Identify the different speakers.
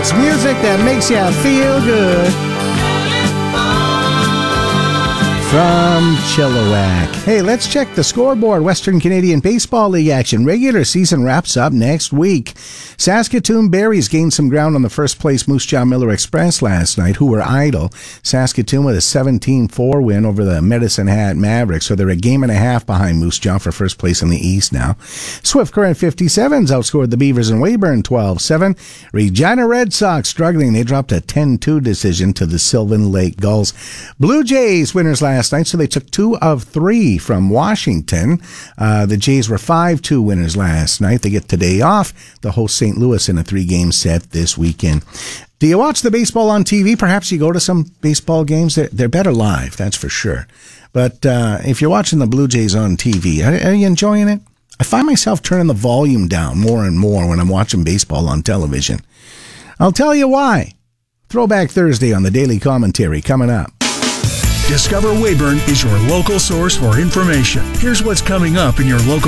Speaker 1: It's music that makes you feel good. From Chilliwack. Hey, let's check the scoreboard. Western Canadian Baseball League action. Regular season wraps up next week. Saskatoon Berries gained some ground on the first place Moose Jaw Miller Express last night, who were idle. Saskatoon with a 17-4 win over the Medicine Hat Mavericks, so they're a game and a half behind Moose Jaw for first place in the East now. Swift Current 57s outscored the Beavers in Weyburn 12-7. Regina Red Sox struggling. They dropped a 10-2 decision to the Sylvan Lake Gulls. Blue Jays winners last night, so they took 2 of 3 from Washington. The Jays were 5-2 winners last night. They get today off. The host St. Louis in a 3-game set this weekend. Do you watch the baseball on TV? Perhaps you go to some baseball games. They're better live, that's for sure. But if you're watching the Blue Jays on TV, are you enjoying it? I find myself turning the volume down more and more when I'm watching baseball on television. I'll tell you why. Throwback Thursday on the Daily Commentary coming up.
Speaker 2: Discover Weyburn is your local source for information. Here's what's coming up in your local